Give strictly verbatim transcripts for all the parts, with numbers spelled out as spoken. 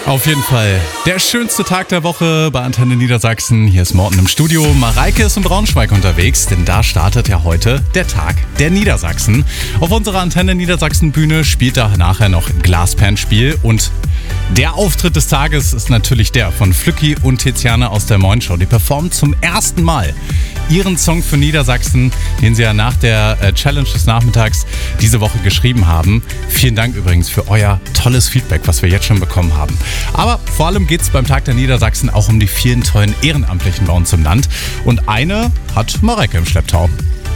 Auf jeden Fall der schönste Tag der Woche bei Antenne Niedersachsen. Hier ist Morten im Studio. Mareike ist in Braunschweig unterwegs, denn da startet ja heute der Tag der Niedersachsen. Auf unserer Antenne Niedersachsen Bühne spielt da nachher noch Glasperlenspiel und der Auftritt des Tages ist natürlich der von Flücki und Tiziane aus der Moin Show. Die performen zum ersten Mal ihren Song für Niedersachsen, den sie ja nach der Challenge des Nachmittags diese Woche geschrieben haben. Vielen Dank übrigens für euer tolles Feedback, was wir jetzt schon bekommen haben. Aber vor allem geht es beim Tag der Niedersachsen auch um die vielen tollen Ehrenamtlichen bei uns im Land. Und eine hat Mareike im Schlepptau.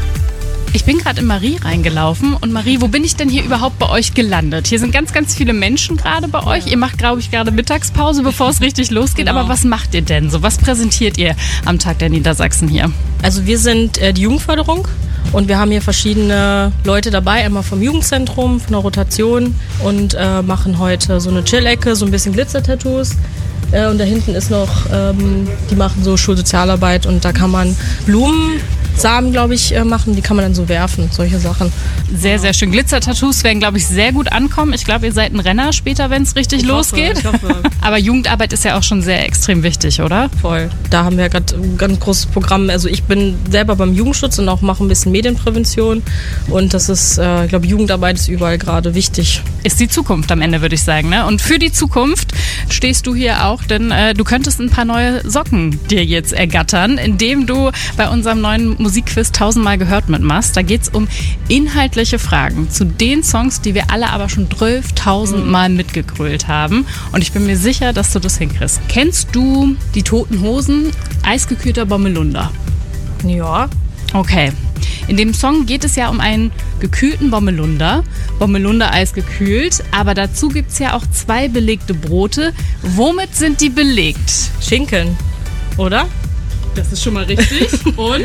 Ich bin gerade in Marie reingelaufen und Marie, wo bin ich denn hier überhaupt bei euch gelandet? Hier sind ganz, ganz viele Menschen gerade bei euch. Ihr macht, glaube ich, gerade Mittagspause, bevor es richtig losgeht. Genau. Aber was macht ihr denn so? Was präsentiert ihr am Tag der Niedersachsen hier? Also wir sind äh, die Jugendförderung und wir haben hier verschiedene Leute dabei. Einmal vom Jugendzentrum, von der Rotation und äh, machen heute so eine Chill-Ecke, so ein bisschen Glitzer-Tattoos. Äh, und da hinten ist noch, ähm, die machen so Schulsozialarbeit und da kann man Blumen Samen, glaube ich, machen. Die kann man dann so werfen, solche Sachen. Sehr, sehr schön. Glitzer-Tattoos werden, glaube ich, sehr gut ankommen. Ich glaube, ihr seid ein Renner später, wenn es richtig ich losgeht. Hoffe, ich hoffe. Aber Jugendarbeit ist ja auch schon sehr extrem wichtig, oder? Voll. Da haben wir gerade ein ganz großes Programm. Also ich bin selber beim Jugendschutz und auch mache ein bisschen Medienprävention. Und das ist, äh, ich glaube, Jugendarbeit ist überall gerade wichtig. Ist die Zukunft am Ende, würde ich sagen. Ne? Und für die Zukunft stehst du hier auch, denn äh, du könntest ein paar neue Socken dir jetzt ergattern, indem du bei unserem neuen Musikquiz tausendmal gehört mitmachst. Da geht es um inhaltliche Fragen zu den Songs, die wir alle aber schon zwölftausendmal mitgegrölt haben. Und ich bin mir sicher, dass du das hinkriegst. Kennst du die Toten Hosen, Eisgekühlter Bommelunder? Ja. Okay. In dem Song geht es ja um einen gekühlten Bommelunder. Bommelunder eisgekühlt. Aber dazu gibt es ja auch zwei belegte Brote. Womit sind die belegt? Schinken, oder? Das ist schon mal richtig. Und?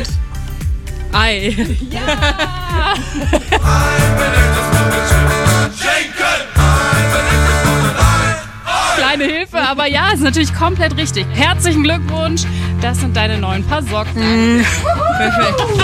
Ei. Ja! Kleine Hilfe, aber ja, ist natürlich komplett richtig. Herzlichen Glückwunsch. Das sind deine neuen Paar Socken. Mm. Perfekt.